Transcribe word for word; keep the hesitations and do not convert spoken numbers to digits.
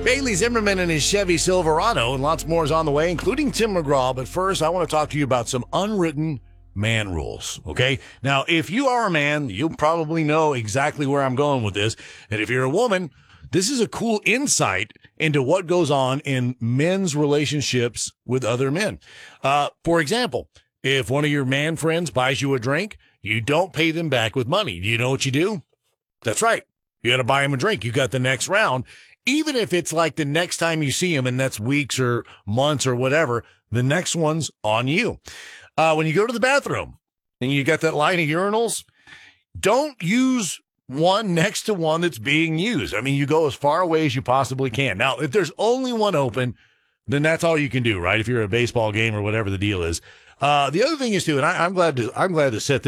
Bailey Zimmerman and his Chevy Silverado, and lots more is on the way, including Tim McGraw. But first, I want to talk to you about some unwritten man rules, okay? Now, if you are a man, you'll probably know exactly where I'm going with this. And if you're a woman, this is a cool insight into what goes on in men's relationships with other men. Uh, for example, if one of your man friends buys you a drink, you don't pay them back with money. Do you know what you do? That's right. You got to buy him a drink. You got the next round. Even if it's like the next time you see him, and that's weeks or months or whatever, the next one's on you. Uh, when you go to the bathroom and you got that line of urinals, don't use one next to one that's being used. I mean, you go as far away as you possibly can. Now, if there's only one open, then that's all you can do, right? If you're at a baseball game or whatever the deal is. Uh, the other thing is, too, and I, I'm glad to I'm glad to set this